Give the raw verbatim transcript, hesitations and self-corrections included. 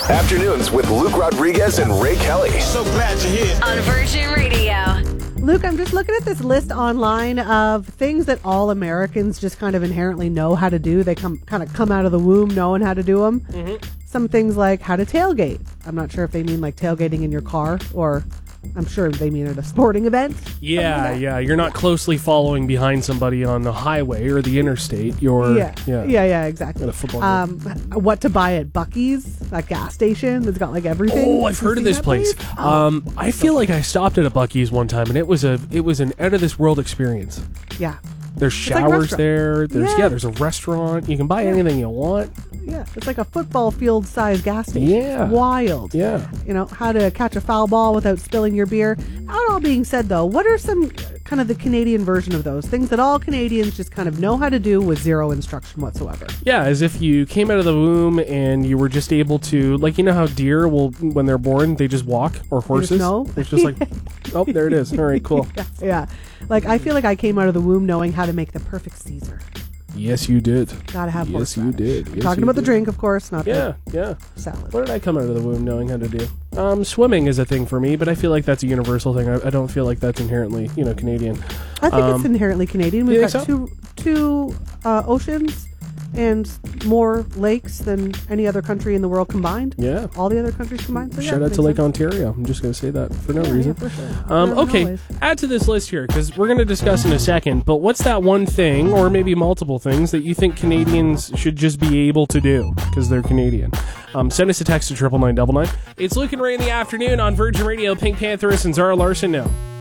Afternoons with Luke Rodriguez and Ray Kelly. So glad you're here. On Virgin Radio. Luke, I'm just looking at this list online of things that all Americans just kind of inherently know how to do. They come kind of come out of the womb knowing how to do them. Mm-hmm. Some things like how to tailgate. I'm not sure if they mean like tailgating in your car, or I'm sure they mean at a sporting event. Yeah, like yeah. You're not closely following behind somebody on the highway or the interstate. You're yeah, yeah, yeah, yeah exactly. At a football um, what to buy at Buc-ee's, that gas station that's got like everything. Oh, I've heard of this place. Oh, um, I feel like I stopped at a Buc-ee's one time, and it was a it was an out of this world experience. Yeah. There's showers like there. There's yeah. yeah, there's a restaurant. You can buy yeah. anything you want. Yeah, it's like a football field size gas station. Yeah. It's wild. Yeah. You know, how to catch a foul ball without spilling your beer. That all being said, though, what are some kind of the Canadian version of those? Things that all Canadians just kind of know how to do with zero instruction whatsoever. Yeah, as if you came out of the womb and you were just able to, like, you know how deer will, when they're born, they just walk, or horses? No. It's just like, oh, there it is. All right, cool. Yeah, yeah. Like, I feel like I came out of the womb knowing how to make the perfect Caesar. Yes, you did. Gotta have Yes, you did. Yes, Talking you about did. the drink, of course, not Yeah, the yeah. salad. What did I come out of the womb knowing how to do? Um, swimming is a thing for me, but I feel like that's a universal thing. I, I don't feel like that's inherently, you know, Canadian. I think um, it's inherently Canadian. We've you got think so? two two uh, oceans and more lakes than any other country in the world combined. Yeah. All the other countries combined. So yeah, Shout out makes to Lake sense. Ontario. I'm just going to say that for no Yeah, reason. yeah, for sure. Um, Never okay, always. add to this list here, because we're going to discuss in a second, but what's that one thing, or maybe multiple things, that you think Canadians should just be able to do, because they're Canadian? Um, send us a text to triple nine double nine. It's Luke and Ray in the afternoon on Virgin Radio. Pink Pantheress and Zara Larson now.